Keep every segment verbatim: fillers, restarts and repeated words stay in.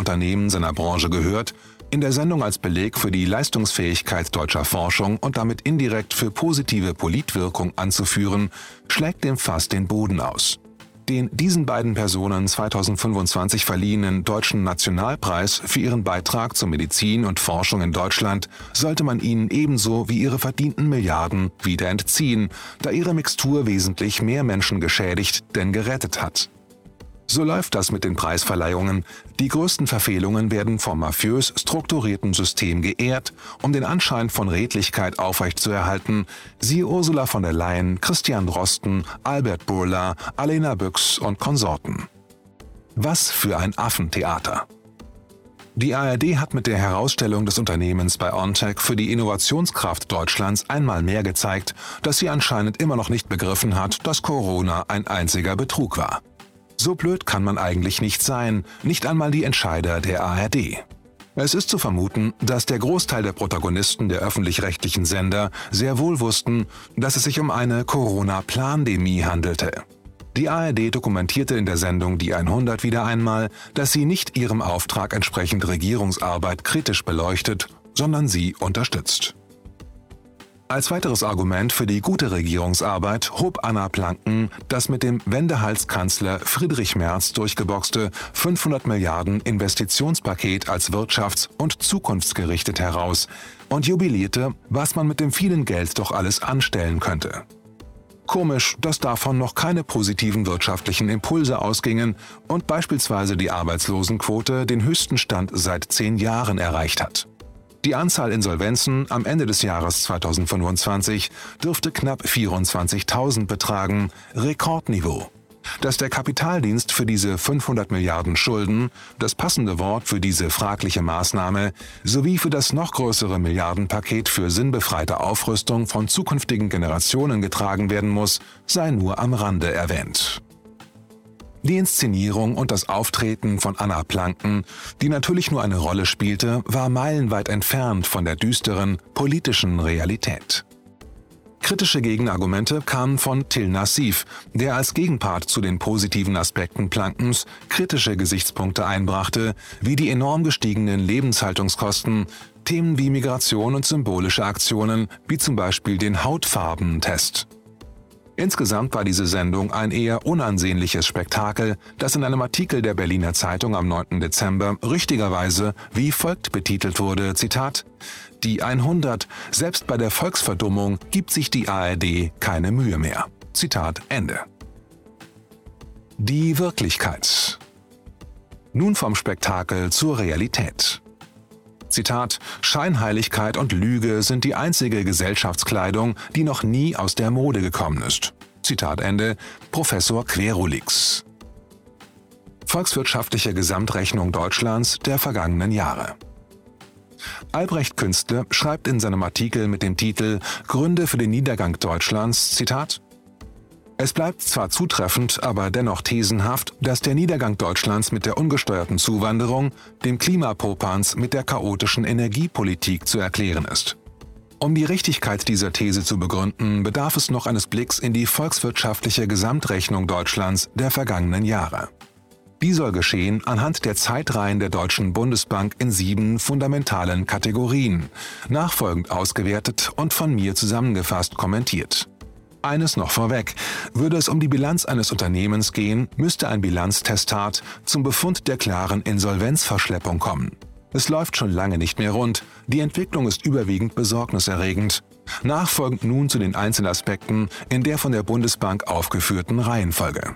Unternehmen seiner Branche gehört, in der Sendung als Beleg für die Leistungsfähigkeit deutscher Forschung und damit indirekt für positive Politwirkung anzuführen, schlägt dem Fass den Boden aus. Den diesen beiden Personen zweitausendfünfundzwanzig verliehenen Deutschen Nationalpreis für ihren Beitrag zur Medizin und Forschung in Deutschland sollte man ihnen ebenso wie ihre verdienten Milliarden wieder entziehen, da ihre Mixtur wesentlich mehr Menschen geschädigt denn gerettet hat. So läuft das mit den Preisverleihungen. Die größten Verfehlungen werden vom mafiös strukturierten System geehrt, um den Anschein von Redlichkeit aufrechtzuerhalten. Siehe Ursula von der Leyen, Christian Drosten, Albert Bourla, Alena Büchs und Konsorten. Was für ein Affentheater! Die A R D hat mit der Herausstellung des Unternehmens BioNTech für die Innovationskraft Deutschlands einmal mehr gezeigt, dass sie anscheinend immer noch nicht begriffen hat, dass Corona ein einziger Betrug war. So blöd kann man eigentlich nicht sein, nicht einmal die Entscheider der A R D. Es ist zu vermuten, dass der Großteil der Protagonisten der öffentlich-rechtlichen Sender sehr wohl wussten, dass es sich um eine Corona-Plandemie handelte. Die A R D dokumentierte in der Sendung Die hundert wieder einmal, dass sie nicht ihrem Auftrag entsprechend Regierungsarbeit kritisch beleuchtet, sondern sie unterstützt. Als weiteres Argument für die gute Regierungsarbeit hob Anna Planken das mit dem Wendehalskanzler Friedrich Merz durchgeboxte fünfhundert Milliarden Investitionspaket als wirtschafts- und zukunftsgerichtet heraus und jubilierte, was man mit dem vielen Geld doch alles anstellen könnte. Komisch, dass davon noch keine positiven wirtschaftlichen Impulse ausgingen und beispielsweise die Arbeitslosenquote den höchsten Stand seit zehn Jahren erreicht hat. Die Anzahl Insolvenzen am Ende des Jahres zweitausendfünfundzwanzig dürfte knapp vierundzwanzigtausend betragen, Rekordniveau. Dass der Kapitaldienst für diese fünfhundert Milliarden Schulden, das passende Wort für diese fragliche Maßnahme, sowie für das noch größere Milliardenpaket für sinnbefreite Aufrüstung von zukünftigen Generationen getragen werden muss, sei nur am Rande erwähnt. Die Inszenierung und das Auftreten von Anna Planken, die natürlich nur eine Rolle spielte, war meilenweit entfernt von der düsteren politischen Realität. Kritische Gegenargumente kamen von Till Nassif, der als Gegenpart zu den positiven Aspekten Plankens kritische Gesichtspunkte einbrachte, wie die enorm gestiegenen Lebenshaltungskosten, Themen wie Migration und symbolische Aktionen, wie zum Beispiel den Hautfarbentest. Insgesamt war diese Sendung ein eher unansehnliches Spektakel, das in einem Artikel der Berliner Zeitung am neunten Dezember richtigerweise wie folgt betitelt wurde, Zitat: Die hundert, selbst bei der Volksverdummung gibt sich die A R D keine Mühe mehr. Zitat Ende. Die Wirklichkeit. Nun vom Spektakel zur Realität. Zitat: Scheinheiligkeit und Lüge sind die einzige Gesellschaftskleidung, die noch nie aus der Mode gekommen ist. Zitat Ende, Professor Querulix. Volkswirtschaftliche Gesamtrechnung Deutschlands der vergangenen Jahre. Albrecht Künstler schreibt in seinem Artikel mit dem Titel Gründe für den Niedergang Deutschlands, Zitat: Es bleibt zwar zutreffend, aber dennoch thesenhaft, dass der Niedergang Deutschlands mit der ungesteuerten Zuwanderung, dem Klimapopanz mit der chaotischen Energiepolitik zu erklären ist. Um die Richtigkeit dieser These zu begründen, bedarf es noch eines Blicks in die volkswirtschaftliche Gesamtrechnung Deutschlands der vergangenen Jahre. Die soll geschehen anhand der Zeitreihen der Deutschen Bundesbank in sieben fundamentalen Kategorien, nachfolgend ausgewertet und von mir zusammengefasst kommentiert. Eines noch vorweg: Würde es um die Bilanz eines Unternehmens gehen, müsste ein Bilanztestat zum Befund der klaren Insolvenzverschleppung kommen. Es läuft schon lange nicht mehr rund, die Entwicklung ist überwiegend besorgniserregend. Nachfolgend nun zu den Einzelaspekten in der von der Bundesbank aufgeführten Reihenfolge.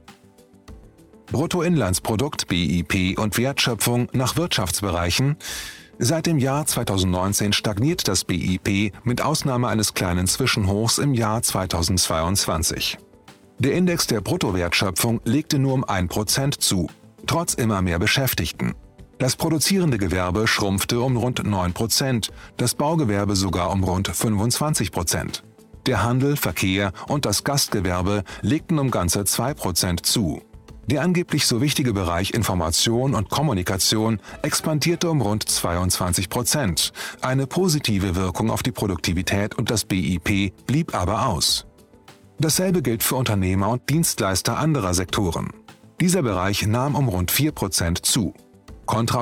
Bruttoinlandsprodukt B I P und Wertschöpfung nach Wirtschaftsbereichen. Seit dem Jahr zweitausendneunzehn stagniert das B I P mit Ausnahme eines kleinen Zwischenhochs im Jahr zweitausendzweiundzwanzig. Der Index der Bruttowertschöpfung legte nur um ein Prozent zu, trotz immer mehr Beschäftigten. Das produzierende Gewerbe schrumpfte um rund neun Prozent, das Baugewerbe sogar um rund fünfundzwanzig Prozent. Der Handel, Verkehr und das Gastgewerbe legten um ganze zwei Prozent zu. Der angeblich so wichtige Bereich Information und Kommunikation expandierte um rund zweiundzwanzig Prozent. Eine positive Wirkung auf die Produktivität und das B I P blieb aber aus. Dasselbe gilt für Unternehmer und Dienstleister anderer Sektoren. Dieser Bereich nahm um rund vier Prozent zu. Kontra